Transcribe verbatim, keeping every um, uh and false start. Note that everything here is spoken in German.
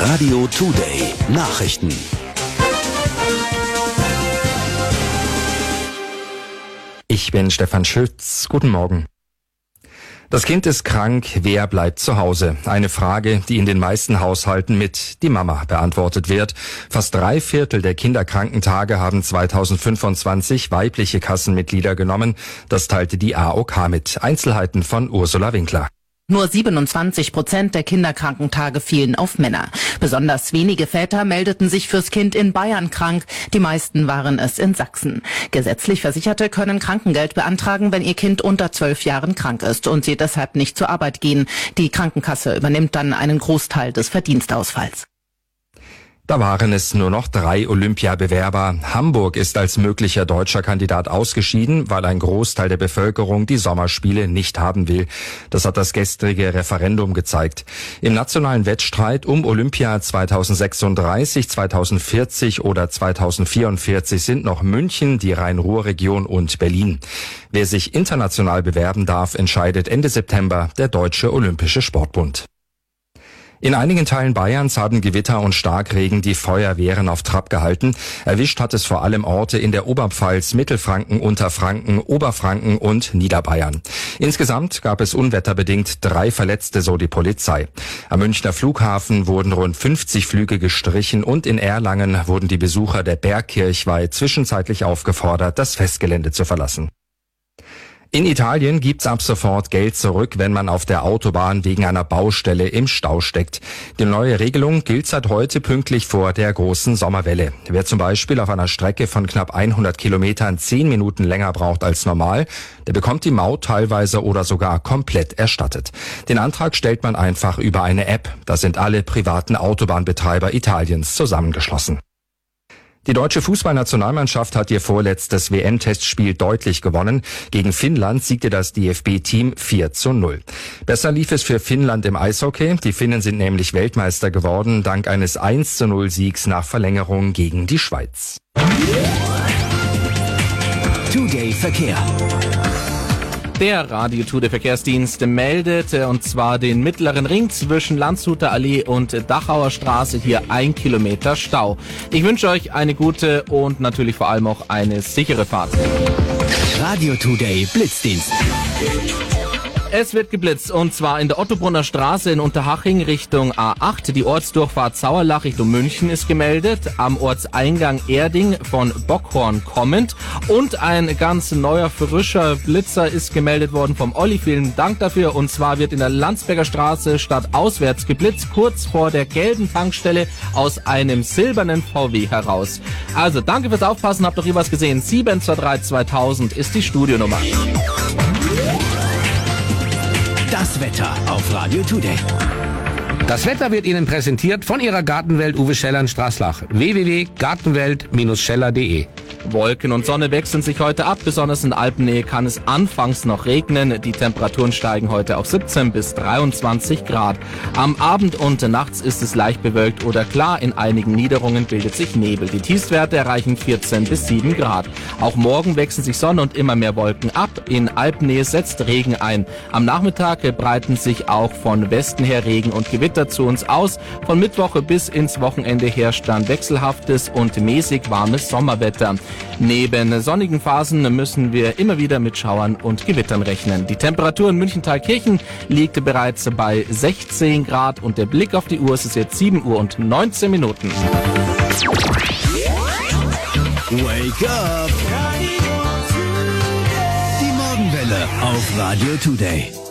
Radio Today Nachrichten. Ich bin Stefan Schütz. Guten Morgen. Das Kind ist krank, wer bleibt zu Hause? Eine Frage, die in den meisten Haushalten mit die Mama beantwortet wird. Fast drei Viertel der Kinderkrankentage haben zweitausendfünfundzwanzig weibliche Kassenmitglieder genommen. Das teilte die A O K mit. Einzelheiten von Ursula Winkler. Nur siebenundzwanzig Prozent der Kinderkrankentage fielen auf Männer. Besonders wenige Väter meldeten sich fürs Kind in Bayern krank. Die meisten waren es in Sachsen. Gesetzlich Versicherte können Krankengeld beantragen, wenn ihr Kind unter zwölf Jahren krank ist und sie deshalb nicht zur Arbeit gehen. Die Krankenkasse übernimmt dann einen Großteil des Verdienstausfalls. Da waren es nur noch drei Olympiabewerber. Hamburg ist als möglicher deutscher Kandidat ausgeschieden, weil ein Großteil der Bevölkerung die Sommerspiele nicht haben will. Das hat das gestrige Referendum gezeigt. Im nationalen Wettstreit um Olympia zweitausendsechsunddreißig, zweitausendvierzig oder zweitausendvierundvierzig sind noch München, die Rhein-Ruhr-Region und Berlin. Wer sich international bewerben darf, entscheidet Ende September der Deutsche Olympische Sportbund. In einigen Teilen Bayerns haben Gewitter und Starkregen die Feuerwehren auf Trab gehalten. Erwischt hat es vor allem Orte in der Oberpfalz, Mittelfranken, Unterfranken, Oberfranken und Niederbayern. Insgesamt gab es unwetterbedingt drei Verletzte, so die Polizei. Am Münchner Flughafen wurden rund fünfzig Flüge gestrichen und in Erlangen wurden die Besucher der Bergkirchweih zwischenzeitlich aufgefordert, das Festgelände zu verlassen. In Italien gibt's ab sofort Geld zurück, wenn man auf der Autobahn wegen einer Baustelle im Stau steckt. Die neue Regelung gilt seit heute pünktlich vor der großen Sommerwelle. Wer zum Beispiel auf einer Strecke von knapp hundert Kilometern zehn Minuten länger braucht als normal, der bekommt die Maut teilweise oder sogar komplett erstattet. Den Antrag stellt man einfach über eine App. Da sind alle privaten Autobahnbetreiber Italiens zusammengeschlossen. Die deutsche Fußballnationalmannschaft hat ihr vorletztes W M-Testspiel deutlich gewonnen. Gegen Finnland siegte das D F B-Team vier zu null. Besser lief es für Finnland im Eishockey. Die Finnen sind nämlich Weltmeister geworden, dank eines eins zu null Siegs nach Verlängerung gegen die Schweiz. Today Verkehr. Der Radio Today Verkehrsdienst meldet, und zwar den mittleren Ring zwischen Landshuter Allee und Dachauer Straße, hier ein Kilometer Stau. Ich wünsche euch eine gute und natürlich vor allem auch eine sichere Fahrt. Radio Today Blitzdienst. Es wird geblitzt, und zwar in der Ottobrunner Straße in Unterhaching Richtung A acht. Die Ortsdurchfahrt Sauerlach Richtung München ist gemeldet. Am Ortseingang Erding von Bockhorn kommend. Und ein ganz neuer, frischer Blitzer ist gemeldet worden vom Olli. Vielen Dank dafür. Und zwar wird in der Landsberger Straße stadtauswärts geblitzt, kurz vor der gelben Tankstelle aus einem silbernen V W heraus. Also danke fürs Aufpassen. Habt doch ihr was gesehen? sieben zwei drei zweitausend ist die Studionummer. Das Wetter auf Radio Today. Das Wetter wird Ihnen präsentiert von Ihrer Gartenwelt Uwe Scheller in Straßlach. w w w punkt gartenwelt Bindestrich scheller punkt de. Wolken und Sonne wechseln sich heute ab. Besonders in Alpennähe kann es anfangs noch regnen. Die Temperaturen steigen heute auf siebzehn bis dreiundzwanzig Grad. Am Abend und nachts ist es leicht bewölkt oder klar. In einigen Niederungen bildet sich Nebel. Die Tiefstwerte erreichen vierzehn bis sieben Grad. Auch morgen wechseln sich Sonne und immer mehr Wolken ab. In Alpennähe setzt Regen ein. Am Nachmittag breiten sich auch von Westen her Regen und Gewitter zu uns aus. Von Mittwoch bis ins Wochenende herrscht dann wechselhaftes und mäßig warmes Sommerwetter. Neben sonnigen Phasen müssen wir immer wieder mit Schauern und Gewittern rechnen. Die Temperatur in München-Thalkirchen liegt bereits bei sechzehn Grad und der Blick auf die Uhr, es ist jetzt sieben Uhr und neunzehn Minuten. Wake up! Die Morgenwelle auf Radio Today.